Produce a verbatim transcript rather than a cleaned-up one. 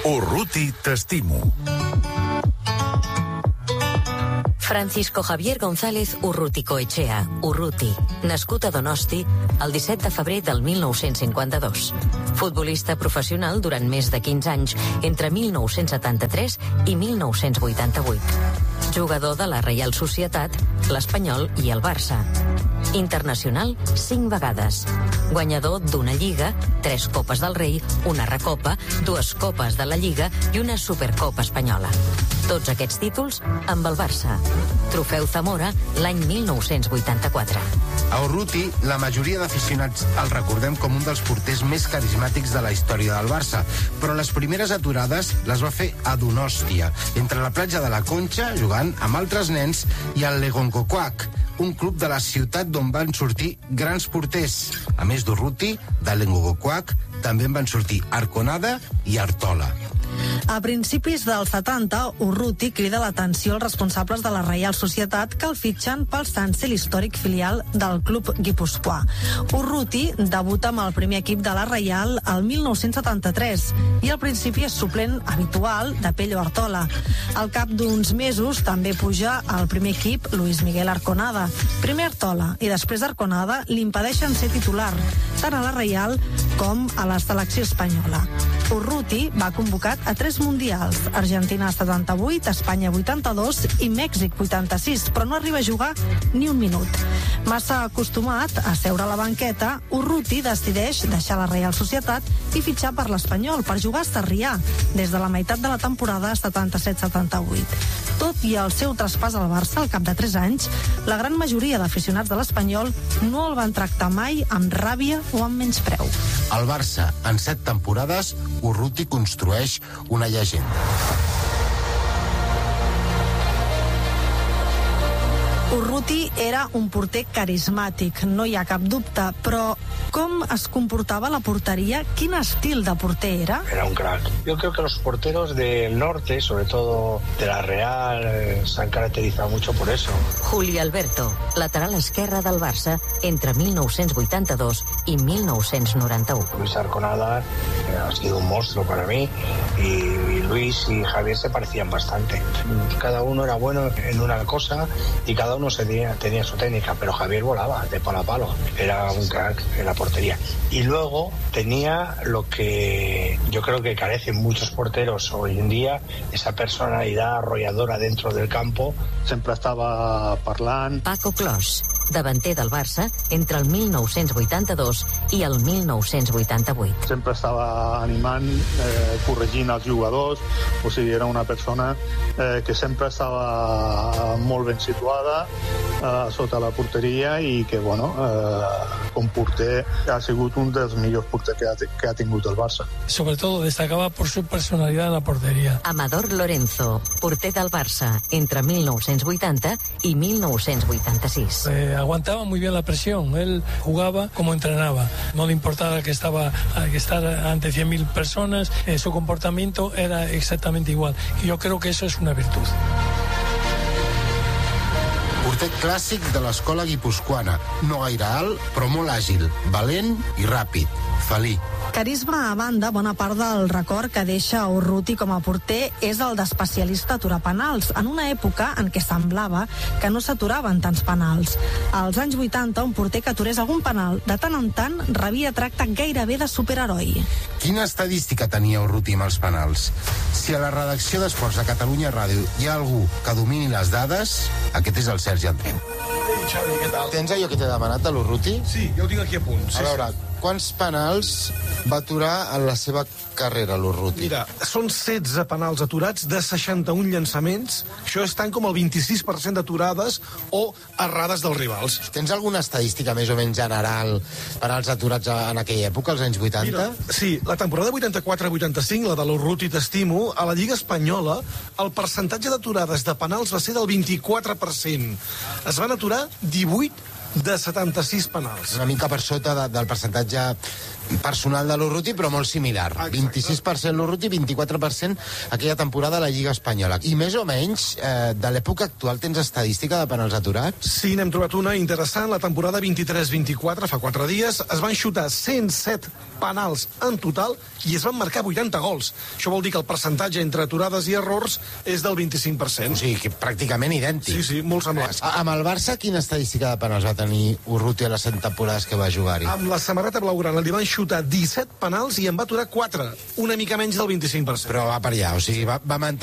Urruti t'estimo. Francisco Javier González Urruticoechea, Urruti, nascut a Donosti el disset de febrer del mil nou-cents cinquanta-dos. Futbolista professional durant més de quinze anys, entre mil nou-cents setanta-tres i mil nou-cents vuitanta-vuit. Jugador de la Reial Societat, l'Espanyol i el Barça. Internacional cinc vegades. Guanyador d'una Lliga, tres Copes del Rei, una Recopa, dues Copes de la Lliga i una Supercopa Espanyola. Tots aquests títols amb el Barça. Trofeu Zamora l'any mil nou-cents vuitanta-quatre. A Urruti, la majoria d'aficionats el recordem com un dels porters més carismàtics de la història del Barça, però les primeres aturades les va fer a Donòstia, entre la platja de la Conxa, jugant amb altres nens, i el Legoncocoac, un club de la ciutat d'on van sortir grans porters. A més d'Urruti, de Legoncocoac, també en van sortir Arconada i Artola. A principis dels setanta, Urruti crida l'atenció als responsables de la Reial Societat que el fitxen pel Sanse, l'històric filial del club guipuscoà. Urruti debuta amb el primer equip de la Reial el mil nou-cents setanta-tres i al principi és suplent habitual de Pello Artola. Al cap d'uns mesos també puja al primer equip Luis Miguel Arconada. Primer Artola i després Arconada li impedeixen ser titular, tant a la Reial com a la selecció espanyola. Urruti va convocat a tres mundials, Argentina setanta-vuit, Espanya vuitanta-dos i Mèxic vuitanta-sis, però no arriba a jugar ni un minut. Massa acostumat a seure a la banqueta, Urruti decideix deixar la Reial Societat i fitxar per l'Espanyol per jugar a Sarrià des de la meitat de la temporada setanta-set setanta-vuit. Tot i el seu traspàs al Barça al cap de tres anys, la gran majoria d'aficionats de l'Espanyol no el van tractar mai amb ràbia o amb menyspreu. Al Barça, en set temporades, Urruti construeix una llegenda. Urruti era un porter carismàtic, no hi ha cap dubte, però com es comportaba la portería? ¿Quin estil de porter era? Era un crack. Yo creo que los porteros del norte, sobre todo de la Real, eh, se han caracterizado mucho por eso. Juli Alberto, lateral esquerre del Barça entre mil nou-cents vuitanta-dos y mil nou-cents noranta-u. Luis Arconada eh, ha sido un monstruo para mí y, y Luis y Javier se parecían bastante. Cada uno era bueno en una cosa y cada uno se tenía, tenía su técnica, pero Javier volaba de palo a palo. Era un crack en la portería. Y luego tenía lo que yo creo que carecen muchos porteros hoy en día, esa personalidad arrolladora dentro del campo. Sempre estava parlant. Paco Clos, davanter del Barça entre el mil nou-cents vuitanta-dos i el mil nou-cents vuitanta-vuit. Sempre estava animant, eh, corregint els jugadors, o sigui, era una persona eh, que sempre estava molt ben situada eh, sota la porteria i que, bueno, eh, com porter ha sigut un dels millors porters que ha, que ha tingut el Barça. Sobre todo destacaba por su personalidad en la portería. Amador Lorenzo, porter del Barça entre mil nou-cents vuitanta y mil nou-cents vuitanta-sis. Eh, aguantaba muy bien la presión, él jugaba como entrenaba, no le importaba que estaba que estar ante cien mil personas, eh, su comportamiento era exactamente igual y yo creo que eso es una virtud. Porter clàssic de l'escola guipuscoana, no gaire alt, però molt àgil, valent i ràpid, felí. Carisma a banda, bona part del record que deixa Urruti com a porter és el d'especialista a aturar penals, en una època en què semblava que no s'aturaven tants penals. Als anys vuitanta, un porter que aturés algun penal de tant en tant rebia tracte gairebé de superheroi. Quina estadística tenia Urruti amb els penals? Si a la redacció d'Esports de Catalunya Ràdio hi ha algú que domini les dades, aquest és el Sergi Andreu. Ei, Xavi, què tal? Tens allò que t'he demanat a l'Urruti? Sí, ja ho tinc aquí a punt. Sí, a veure, sí. Quants penals va aturar en la seva carrera, l'Urruti? Mira, són setze penals aturats de seixanta-un llançaments. Això és tant com el vint-i-sis per cent d'aturades o errades dels rivals. Tens alguna estadística més o menys general penals aturats en aquella època, als anys vuitanta? Mira, sí, la temporada vuitanta-quatre vuitanta-cinc, la de l'Urruti t'estimo, a la Lliga Espanyola, el percentatge d'aturades de penals va ser del vint-i-quatre per cent. Es van aturar divuit de setanta-sis penals. Una mica per sota de, del percentatge personal de l'Urruti, però molt similar. Exacte. vint-i-sis per cent l'Urruti, vint-i-quatre per cent aquella temporada a la Lliga Espanyola. I més o menys, eh, de l'època actual tens estadística de penals aturats? Sí, n'hem trobat una interessant. La temporada vint-i-tres vint-i-quatre, fa quatre dies, es van xutar cent set penals en total i es van marcar vuitanta gols. Això vol dir que el percentatge entre aturades i errors és del vint-i-cinc per cent. O sigui, que pràcticament idèntic. Sí, sí, molt semblant. A, amb el Barça, quina estadística de penals va tenir Urruti a les cent temporades que va jugar-hi? Amb la samarreta blaugrana li van xutar disset penals i en va aturar quatre, una mica menys del vint-i-cinc per cent. Però va per allà, o sigui, va, va mantenir